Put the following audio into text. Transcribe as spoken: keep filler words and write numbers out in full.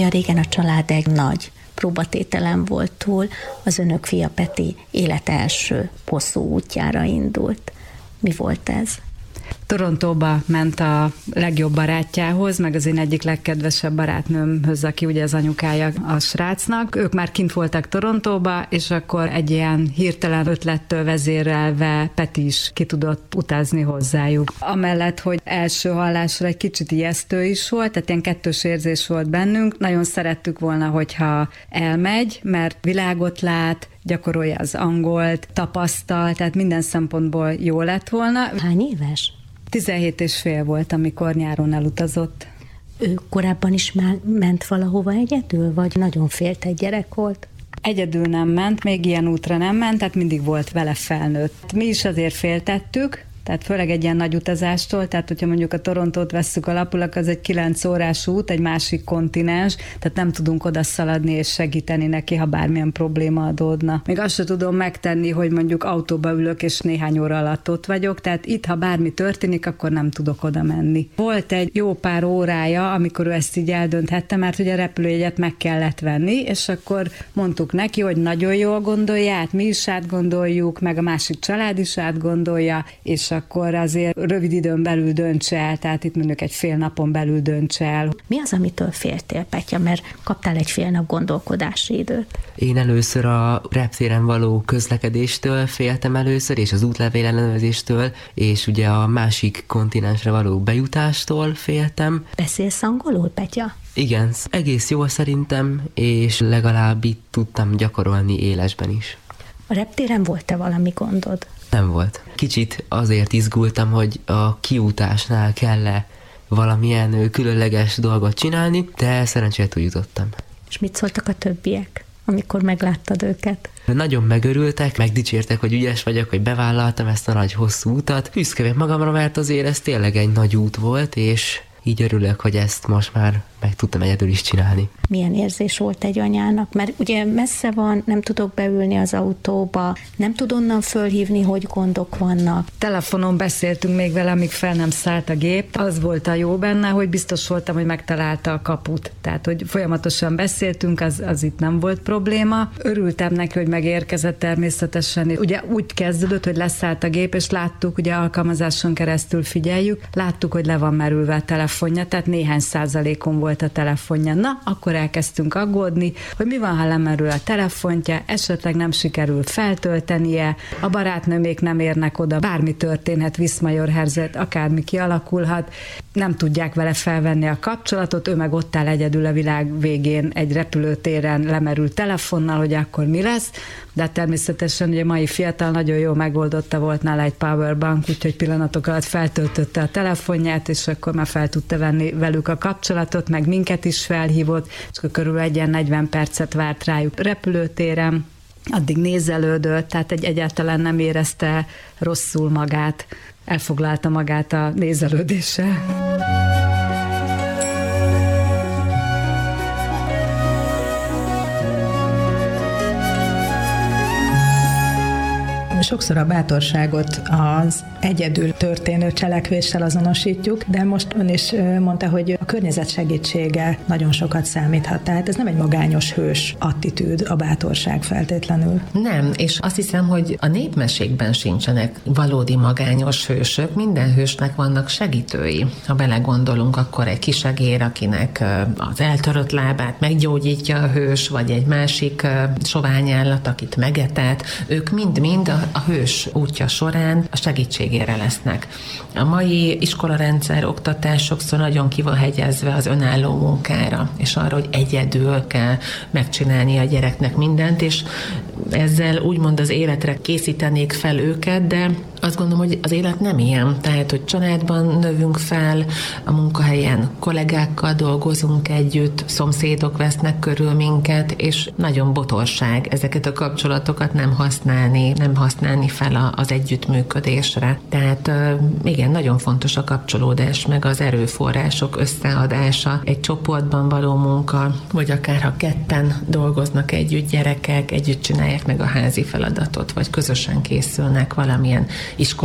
olyan régen a család egy nagy próbatételen volt túl, az önök fia Peti élet első hosszú útjára indult. Mi volt ez? Torontóba ment a legjobb barátjához, meg az én egyik legkedvesebb barátnőmhöz, aki ugye az anyukája a srácnak. Ők már kint voltak Torontóba, és akkor egy ilyen hirtelen ötlettől vezérelve Peti is ki tudott utazni hozzájuk. Amellett, hogy első hallásra egy kicsit ijesztő is volt, tehát ilyen kettős érzés volt bennünk. Nagyon szerettük volna, hogyha elmegy, mert világot lát, gyakorolja az angolt, tapasztal, tehát minden szempontból jó lett volna. Hány éves? tizenhét és fél volt, amikor nyáron elutazott. Ő korábban is már ment valahova egyedül, vagy nagyon félt egy gyerek volt? Egyedül nem ment, még ilyen útra nem ment, tehát mindig volt vele felnőtt. Mi is azért féltettük, tehát főleg egy ilyen nagy utazástól, tehát hogyha mondjuk a Torontót vesszük alapul, az egy kilenc órás út, egy másik kontinens, tehát nem tudunk oda szaladni és segíteni neki, ha bármilyen probléma adódna. Még azt sem tudom megtenni, hogy mondjuk autóba ülök, és néhány óra alatt ott vagyok, tehát itt, ha bármi történik, akkor nem tudok oda menni. Volt egy jó pár órája, amikor ő ezt így eldönthette, mert ugye a repülőjegyet meg kellett venni, és akkor mondtuk neki, hogy nagyon jól gondolja, hát mi is átgondoljuk, meg a másik család is átgondolja, és akkor azért rövid időn belül döntse el, tehát itt mondjuk egy fél napon belül döntse el. Mi az, amitől féltél, Petya, mert kaptál egy fél nap gondolkodási időt? Én először a reptéren való közlekedéstől féltem először, és az útlevél ellenőrzéstől, és ugye a másik kontinensre való bejutástól féltem. Beszélsz angolul, Petya? Igen, egész jól szerintem, és legalább itt tudtam gyakorolni élesben is. A reptéren volt-e valami gondod? Nem volt. Kicsit azért izgultam, hogy a kiutásnál kell-e valamilyen különleges dolgot csinálni, de szerencsére túljutottam. És mit szóltak a többiek, amikor megláttad őket? Nagyon megörültek, megdicsértek, hogy ügyes vagyok, hogy bevállaltam ezt a nagy hosszú utat. Büszke vagyok magamra, mert azért ez tényleg egy nagy út volt, és így örülök, hogy ezt most már meg tudtam egyedül is csinálni. Milyen érzés volt egy anyának? Mert ugye messze van, nem tudok beülni az autóba, nem tud onnan fölhívni, hogy gondok vannak. Telefonon beszéltünk még vele, amíg fel nem szállt a gép. Az volt a jó benne, hogy biztos voltam, hogy megtalálta a kaput. Tehát, hogy folyamatosan beszéltünk, az, az itt nem volt probléma. Örültem neki, hogy megérkezett természetesen. Ugye úgy kezdődött, hogy leszállt a gép, és láttuk, ugye alkalmazáson keresztül figyeljük, láttuk, hogy le van merülve a telefonja, tehát néhány százalékon volt a telefonja. Na, akkor elkezdtünk aggódni, hogy mi van, ha lemerül a telefontja, esetleg nem sikerül feltöltenie, a barátnőmék nem érnek oda, bármi történhet, Viszmajorherzet, akármi kialakulhat, nem tudják vele felvenni a kapcsolatot, ő meg ott áll egyedül a világ végén egy repülőtéren lemerült telefonnal, hogy akkor mi lesz, de természetesen ugye a mai fiatal nagyon jó megoldotta, volt nála egy powerbank, úgyhogy pillanatok alatt feltöltötte a telefonját, és akkor már fel tudta venni velük a kapcsolatot, meg minket is felhívott, és akkor körülbelül egy ilyen negyven percet várt rájuk repülőtéren, addig nézelődött, tehát egy egyáltalán nem érezte rosszul magát, elfoglalta magát a nézelődéssel. Sokszor a bátorságot az egyedül történő cselekvéssel azonosítjuk, de most ön is mondta, hogy a környezet segítsége nagyon sokat számíthat. Tehát ez nem egy magányos hős attitűd, a bátorság feltétlenül. Nem, és azt hiszem, hogy a népmesékben sincsenek valódi magányos hősök. Minden hősnek vannak segítői. Ha belegondolunk, akkor egy kisegér, akinek az eltörött lábát meggyógyítja a hős, vagy egy másik soványállat, akit megetett, ők mind-mind a a hős útja során a segítségére lesznek. A mai iskolarendszer, oktatás sokszor nagyon ki van hegyezve az önálló munkára, és arra, hogy egyedül kell megcsinálni a gyereknek mindent, és ezzel úgymond az életre készítenék fel őket, de azt gondolom, hogy az élet nem ilyen. Tehát, hogy családban növünk fel, a munkahelyen kollégákkal dolgozunk együtt, szomszédok vesznek körül minket, és nagyon botorság ezeket a kapcsolatokat nem használni, nem használni fel az együttműködésre. Tehát igen, nagyon fontos a kapcsolódás, meg az erőforrások összeadása, egy csoportban való munka, vagy akár ha ketten dolgoznak együtt, gyerekek, együtt csinálják meg a házi feladatot, vagy közösen készülnek valamilyen iskola